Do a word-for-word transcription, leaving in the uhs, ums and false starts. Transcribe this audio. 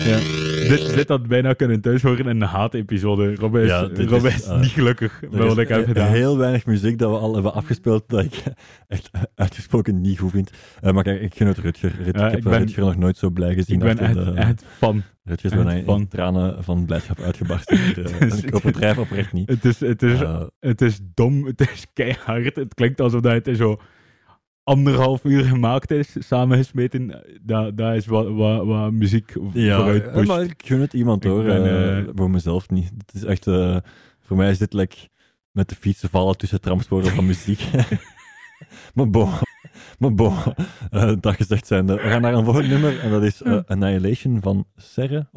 Ja. Dit, dit had bijna kunnen thuis horen in een haat-episode. Robin is, Ja, dit Robin is, is uh, niet gelukkig met Er wat ik is heb gedaan. heel weinig muziek dat we al hebben afgespeeld dat ik echt uitgesproken niet goed vind. Uh, maar kijk, ik gun het Rutger. Rut, Ja, ik heb ik ben- Rutger nog nooit zo blij gezien. Ik ben achter echt, de, echt fan. Rutger is echt bijna in fan. tranen van blijdschap uitgebarsten. Hier, uh, Dus- en ik hoop het drijf oprecht niet. Het is, het, is, Uh, het is dom, het is keihard. Het klinkt alsof dat het in zo anderhalf uur gemaakt is, samengesmeten. Dat, dat is wat, wat, wat muziek ja, vooruit ja, pusht. maar ik gun het iemand Ik hoor. ben, uh, uh, voor mezelf niet. Het is echt, uh, voor mij is dit like met de fietsen vallen tussen tramsporen van muziek. maar bon, maar bon. Uh, dat gezegd zijnde. We gaan naar een volgend nummer en dat is uh, Annihilation van Serre.